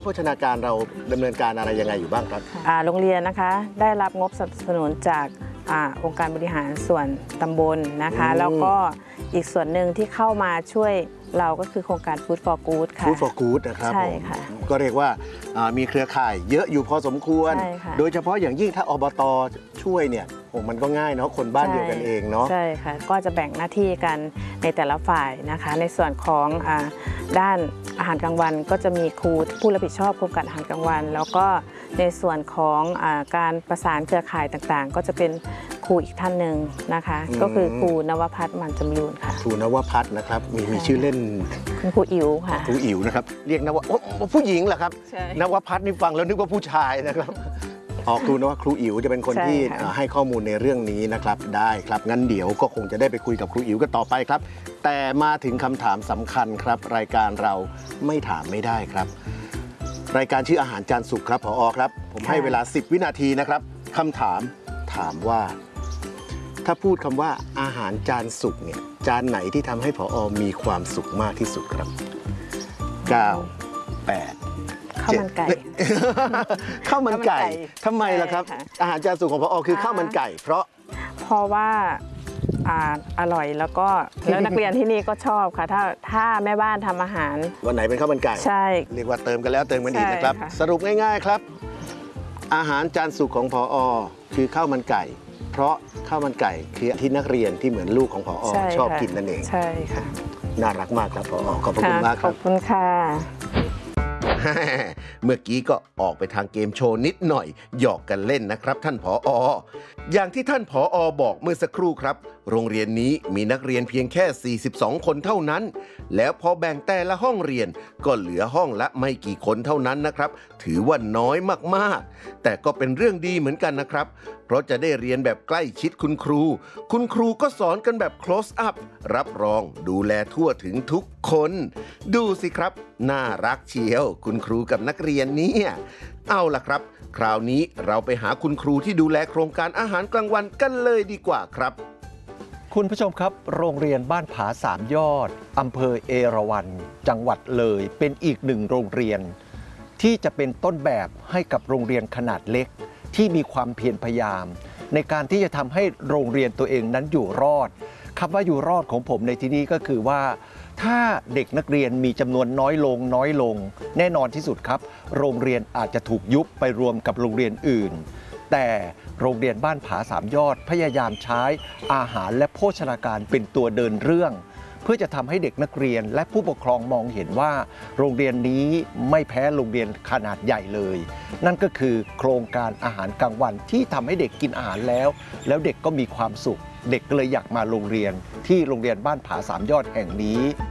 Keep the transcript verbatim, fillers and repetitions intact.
โภชนาการเราดำเนินการอะไรยังไงอยู่บ้างครับโรงเรียนนะคะได้รับงบสนับสนุนจากอองค์การบริหารส่วนตำบลนะคะแล้วก็อีกส่วนหนึ่งที่เข้ามาช่วยเราก็คือโครงการ Food for Good ค่ะ Food for Good นะครับใช่ค่ะก็เรียกว่ามีเครือข่ายเยอะอยู่พอสมควรโดยเฉพาะอย่างยิ่งถ้าอบต.ช่วยเนี่ยโอ้มันก็ง่ายเนาะคนบ้านเดียวกันเองเนาะใช่ค่ะก็จะแบ่งหน้าที่กันในแต่ละฝ่ายนะคะในส่วนของด้านอาหารกลางวันก็จะมีครูผู้รับผิดชอบโครงการอาหารกลางวันแล้วก็ในส่วนของการประสานเครือข่ายต่างๆก็จะเป็นครูอีกท่านหนึ่งนะคะก็คือครูนวพัฒน์มันจำรูนค่ะครูนวพัฒน์นะครับมีมีชื่อเล่นคุณครูอิ๋วค่ะครูอิ๋วนะครับเรียกนวผู้หญิงเหรอครับนวพัฒน์นี่ฟังแล้วนึกว่าผู้ชายนะครับอ๋อครูนวครูอิ๋วจะเป็นคนที่ให้ข้อมูลในเรื่องนี้นะครับได้ครับงั้นเดี๋ยวก็คงจะได้ไปคุยกับครูอิ๋วกันต่อไปครับแต่มาถึงคำถามสำคัญครับรายการเราไม่ถามไม่ได้ครับรายการชื่ออาหารจานสุขครับผอ.ครับผมให้เวลาสิบวินาทีนะครับคำถามถามว่าถ้าพูดคำว่าอาหารจานสุขเนี่ยจานไหนที่ทำให้ผอ.มีความสุขมากที่สุดครับเก้า แปดข้าวมันไก่ข้าวมันไก่ทำไมล่ะครับอาหารจานสุขของผอ.คือข้าวมันไก่เพราะเพราะว่าอร่อยแล้วก็แล้วนักเรียนที่นี่ก็ชอบค่ะถ้าถ้าแม่บ้านทำอาหารวันไหนเป็นข้าวมันไก่ใช่เรียกว่าเติมกันแล้วเติมกันอีกนะครับสรุปง่ายๆครับอาหารจานสุขของผอ.คือข้าวมันไก่เพราะข้าวมันไก่คือที่นักเรียนที่เหมือนลูกของผอ.ชอบกินนั่นเองใช่ค่ะน่ารักมากครับผอ.ขอบคุณมากครับขอบคุณค่ะเมื่อกี้ก็ออกไปทางเกมโชว์นิดหน่อยหยอกกันเล่นนะครับท่านผอ.อย่างที่ท่านผอ.บอกเมื่อสักครู่ครับโรงเรียนนี้มีนักเรียนเพียงแค่สี่สิบสองคนเท่านั้นแล้วพอแบ่งแต่ละห้องเรียนก็เหลือห้องละไม่กี่คนเท่านั้นนะครับถือว่าน้อยมากๆแต่ก็เป็นเรื่องดีเหมือนกันนะครับเพราะจะได้เรียนแบบใกล้ชิดคุณครูคุณครูก็สอนกันแบบ close up รับรองดูแลทั่วถึงทุกคนดูสิครับน่ารักเชียวคุณครูกับนักเรียนเนี่ยเอาล่ะครับคราวนี้เราไปหาคุณครูที่ดูแลโครงการอาหารกลางวันกันเลยดีกว่าครับคุณผู้ชมครับโรงเรียนบ้านผาสามยอดอำเภอเอราวัณจังหวัดเลยเป็นอีกหนึ่งโรงเรียนที่จะเป็นต้นแบบให้กับโรงเรียนขนาดเล็กที่มีความเพียรพยายามในการที่จะทำให้โรงเรียนตัวเองนั้นอยู่รอดคำว่าอยู่รอดของผมในที่นี้ก็คือว่าถ้าเด็กนักเรียนมีจำนวนน้อยลงน้อยลงแน่นอนที่สุดครับโรงเรียนอาจจะถูกยุบไปรวมกับโรงเรียนอื่นแต่โรงเรียนบ้านผาสามยอดพยายามใช้อาหารและโภชนาการเป็นตัวเดินเรื่องเพื่อจะทำให้เด็กนักเรียนและผู้ปกครองมองเห็นว่าโรงเรียนนี้ไม่แพ้โรงเรียนขนาดใหญ่เลยนั่นก็คือโครงการอาหารกลางวันที่ทำให้เด็กกินอาหารแล้วแล้วเด็กก็มีความสุขเด็กก็เลยอยากมาโรงเรียนที่โรงเรียนบ้านผาสามยอดแห่งนี้